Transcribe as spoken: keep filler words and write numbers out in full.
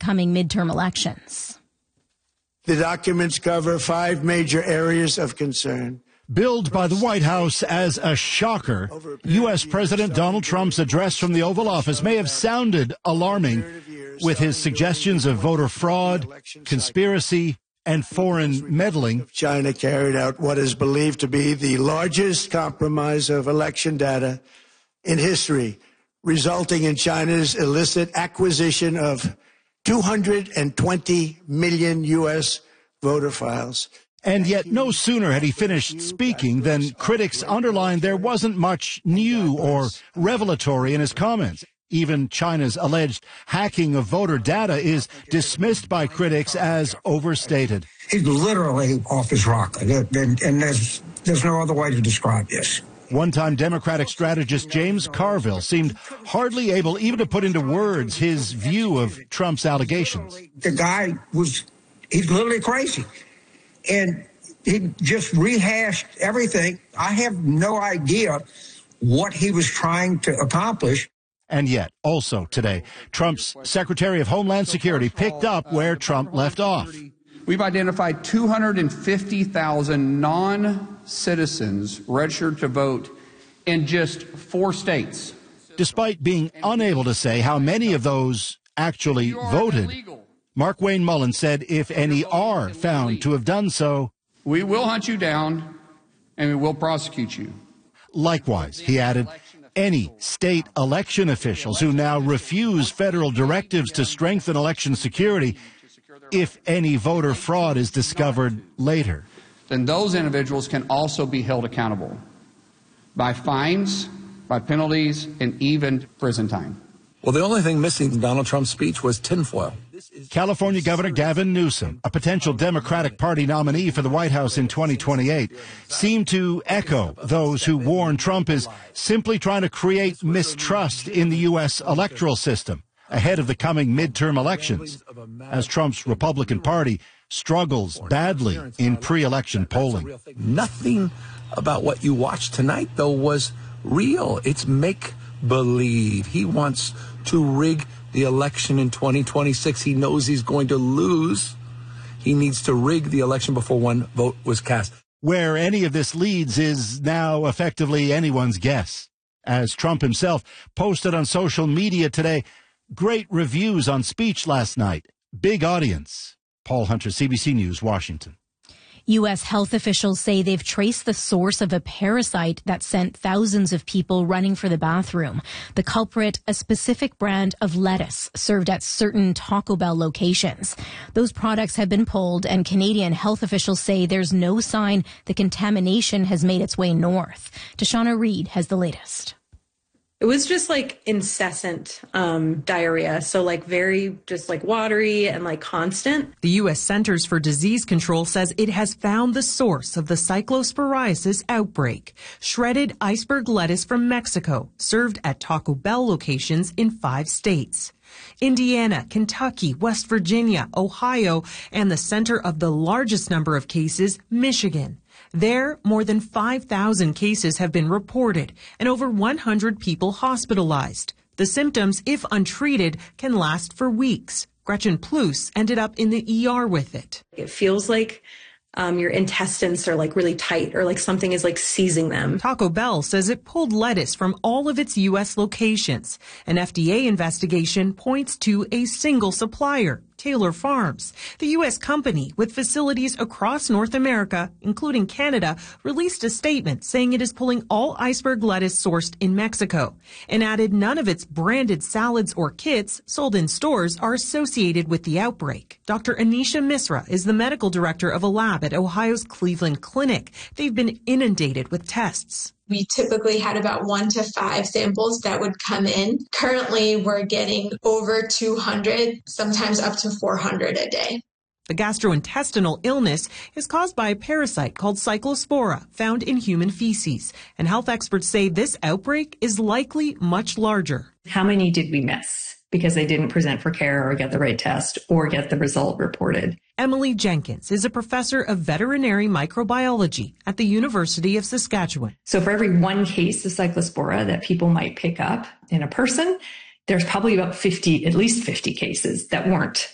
upcoming midterm elections. The documents cover five major areas of concern. Billed by the White House as a shocker, U S. President Donald Trump's address from the Oval Office may have sounded alarming with his suggestions of voter fraud, conspiracy, and foreign meddling. China carried out what is believed to be the largest compromise of election data in history, resulting in China's illicit acquisition of two hundred twenty million U S voter files. And yet no sooner had he finished speaking than critics underlined there wasn't much new or revelatory in his comments. Even China's alleged hacking of voter data is dismissed by critics as overstated. He's literally off his rocker, and, and there's, there's no other way to describe this. One-time Democratic strategist James Carville seemed hardly able even to put into words his view of Trump's allegations. The guy was, he's literally crazy. And he just rehashed everything. I have no idea what he was trying to accomplish. And yet, also today, Trump's Secretary of Homeland Security picked up where Trump left off. We've identified two hundred fifty thousand non-citizens registered to vote in just four states. Despite being unable to say how many of those actually voted, Markwayne Mullin said if any are found to have done so, we will hunt you down and we will prosecute you. Likewise, he added, any state election officials who now refuse federal directives to strengthen election security, if any voter fraud is discovered later, then those individuals can also be held accountable by fines, by penalties, and even prison time. Well, the only thing missing in Donald Trump's speech was tinfoil. California Governor Gavin Newsom, a potential Democratic Party nominee for the White House in twenty twenty-eight, seemed to echo those who warn Trump is simply trying to create mistrust in the U S electoral system ahead of the coming midterm elections, as Trump's Republican Party struggles badly in pre-election polling. Nothing about what you watched tonight, though, was real. It's make-believe. He wants to rig the election in twenty twenty-six. He knows he's going to lose. He needs to rig the election before one vote was cast. Where any of this leads is now effectively anyone's guess. As Trump himself posted on social media today, great reviews on speech last night. Big audience. Paul Hunter, C B C News, Washington. U S health officials say they've traced the source of a parasite that sent thousands of people running for the bathroom. The culprit, a specific brand of lettuce served at certain Taco Bell locations. Those products have been pulled, and Canadian health officials say there's no sign the contamination has made its way north. Tashana Reed has the latest. It was just like incessant um, diarrhea. So like very just like watery and like constant. The U S Centers for Disease Control says it has found the source of the cyclosporiasis outbreak. Shredded iceberg lettuce from Mexico served at Taco Bell locations in five states. Indiana, Kentucky, West Virginia, Ohio, and the center of the largest number of cases, Michigan. There, more than five thousand cases have been reported and over one hundred people hospitalized. The symptoms, if untreated, can last for weeks. Gretchen Plus ended up in the E R with it. It feels like um, your intestines are like really tight, or like something is like seizing them. Taco Bell says it pulled lettuce from all of its U S locations. An F D A investigation points to a single supplier, Taylor Farms. The U S company, with facilities across North America, including Canada, released a statement saying it is pulling all iceberg lettuce sourced in Mexico, and added none of its branded salads or kits sold in stores are associated with the outbreak. Doctor Anisha Misra is the medical director of a lab at Ohio's Cleveland Clinic. They've been inundated with tests. We typically had about one to five samples that would come in. Currently, we're getting over two hundred, sometimes up to four hundred a day. The gastrointestinal illness is caused by a parasite called Cyclospora, found in human feces. And health experts say this outbreak is likely much larger. How many did we miss because they didn't present for care or get the right test or get the result reported? Emily Jenkins is a professor of veterinary microbiology at the University of Saskatchewan. So for every one case of Cyclospora that people might pick up in a person, there's probably about fifty, at least fifty cases that weren't